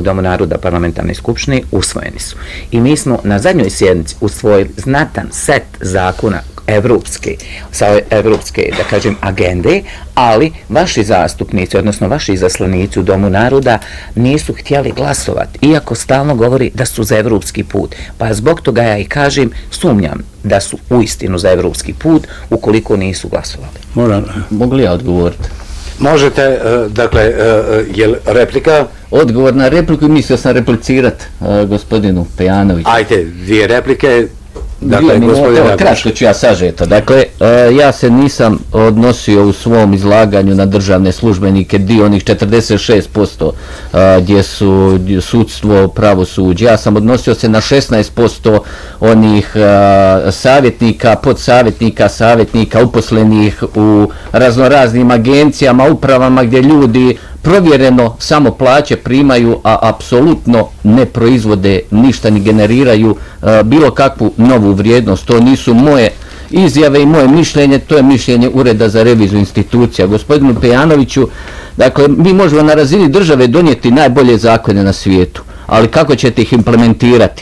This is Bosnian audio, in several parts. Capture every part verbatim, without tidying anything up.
Domu naroda parlamentarne skupštine usvojeni su. I mi smo na zadnjoj sjednici usvojili znatan set zakona evropske, sa evropske, da kažem, agende, ali vaši zastupnici, odnosno vaši izaslanici u Domu naroda nisu htjeli glasovati, iako stalno govori da su za evropski put. Pa zbog toga ja i kažem, sumnjam da su uistinu za evropski put, ukoliko nisu glasovali. Moram. Mogu li ja odgovoriti? Možete, dakle, je li replika? Odgovor na repliku i mislio sam replicirati gospodinu Pejanoviću. Ajde, dvije replike. Dakle, minuta, kratko ću ja sažeto. Dakle, ja se nisam odnosio u svom izlaganju na državne službenike, dio onih četrdeset šest posto gdje su sudstvo, pravosuđe. Ja sam odnosio se na šesnaest posto onih savjetnika, podsavjetnika, savjetnika, uposlenih u raznoraznim agencijama, upravama gdje ljudi provjereno samo plaće primaju, a apsolutno ne proizvode ništa, ni generiraju uh, bilo kakvu novu vrijednost. To nisu moje izjave i moje mišljenje, to je mišljenje Ureda za reviziju institucija. Gospodinu Pejanoviću, dakle, mi možemo na razini države donijeti najbolje zakone na svijetu, ali kako ćete ih implementirati?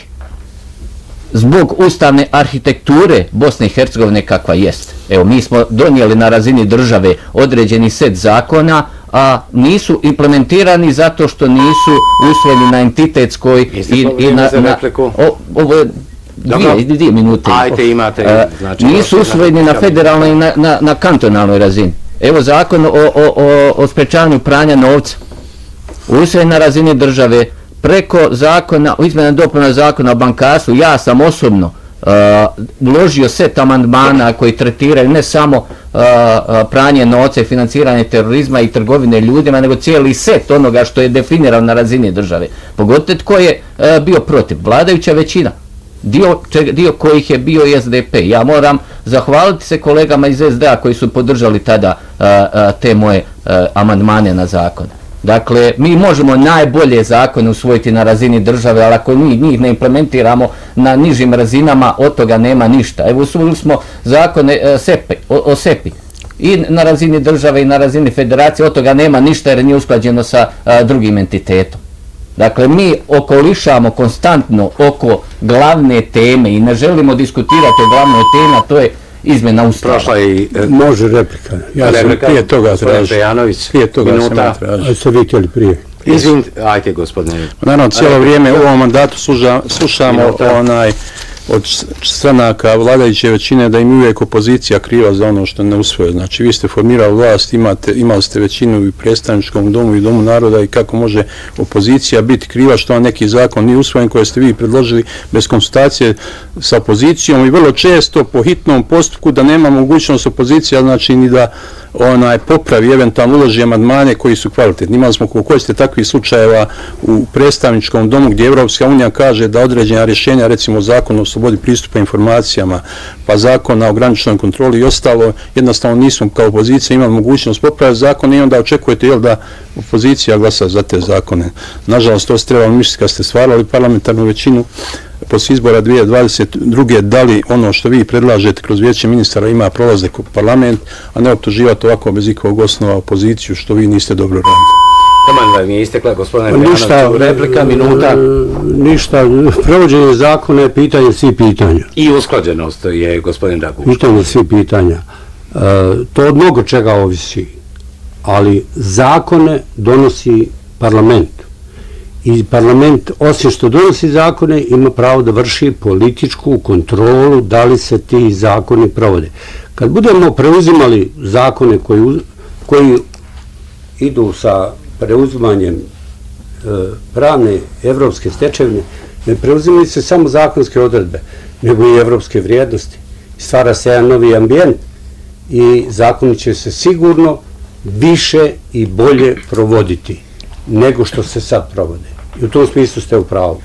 Zbog ustavne arhitekture Bosne i Hercegovine kakva jest. Evo, mi smo donijeli na razini države određeni set zakona, a nisu implementirani zato što nisu usvojeni na entitetskoj i, i na, na o, ovo je dvije, dvije minute. Ajde, imate. Znači, nisu usvojeni na federalnoj i na, na, na kantonalnoj razini. Evo zakon o, o, o, o sprečavanju pranja novca. Usvojen na razini države preko zakona, izmjena dopuna zakona o bankarstvu. Ja sam osobno Uh, uložio set amandmana koji tretiraju ne samo uh, pranje novca i financiranje terorizma i trgovine ljudima, nego cijeli set onoga što je definirano na razini države. Pogotovo tko je uh, bio protiv? Vladajuća većina. Dio, dio kojih je bio i S D P. Ja moram zahvaliti se kolegama iz S D A koji su podržali tada uh, uh, te moje uh, amandmane na zakone. Dakle, mi možemo najbolje zakone usvojiti na razini države, ali ako mi njih ne implementiramo na nižim razinama, od toga nema ništa. Evo, usvojili smo zakone e, SEPI, o, o SEPI i na razini države i na razini federacije, od toga nema ništa jer nije usklađeno sa a, drugim entitetom. Dakle, mi okolišamo konstantno oko glavne teme i ne želimo diskutirati o glavnoj temi, a to je izmjena ustava. Prošla i... E, Može replika. Ja replika, sam prije toga tražio. Prije toga minuta. sam tražio. A ste vi htjeli prije? Izvinite, ajte gospodine. Naravno, cijelo vrijeme u ovom mandatu služa, slušamo minuta. onaj od stranaka vladajuće većine da im uvijek opozicija kriva za ono što ne usvoje. Znači, vi ste formirali vlast, imate, imali ste većinu i predstavničkom domu i domu naroda i kako može opozicija biti kriva što neki zakon nije usvojen koje ste vi predložili bez konsultacije sa opozicijom i vrlo često po hitnom postupku da nema mogućnost opozicija, znači ni da onaj popravi, eventualno uloži amandmane koji su kvalitetni. Imali smo koliko ste takvih slučajeva u predstavničkom domu gdje Evropska unija kaže da određena rješenja, recimo zakon o slobodi pristupa informacijama, pa zakon na ograničenoj kontroli i ostalo, jednostavno nismo kao opozicija imali mogućnost popraviti zakon i onda očekujete jel da opozicija glasa za te zakone. Nažalost, to ste trebali misliti kad ste stvarali parlamentarnu većinu poslije izbora dvije tisuće dvadeset druge da li ono što vi predlažete kroz vijeće ministara ima prolazak u parlament, a ne optuživati ovako bez ikakvog osnova opoziciju što vi niste dobro radili. Taman vam je istekla, gospodine Pejanoviću, replika, minuta. Ništa, prevođenje zakona je pitanje svih pitanja. I usklađenost je gospodin Draguš. Pitanje svih pitanja. E, to od mnogo čega ovisi, ali zakone donosi parlament. I parlament, osim što donosi zakone, ima pravo da vrši političku kontrolu da li se ti zakoni provode. Kad budemo preuzimali zakone koji, koji idu sa preuzimanjem e, pravne evropske stečevine, ne preuzimaju se samo zakonske odredbe, nego i evropske vrijednosti. Stvara se jedan novi ambijent i zakoni će se sigurno više i bolje provoditi nego što se sad provode. I u tom smislu ste u pravu.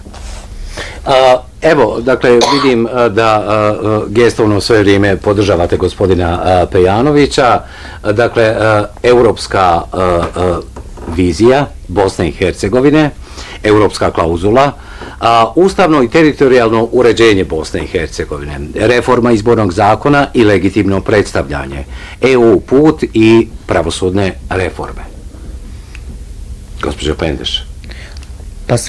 A, evo, dakle, vidim a, da a, gestovno sve vrijeme podržavate gospodina a, Pejanovića. A, dakle, a, europska a, a, vizija Bosne i Hercegovine, europska klauzula, a, ustavno i teritorijalno uređenje Bosne i Hercegovine, reforma izbornog zakona i legitimno predstavljanje, E U put i pravosudne reforme. Gospođo Pendeš.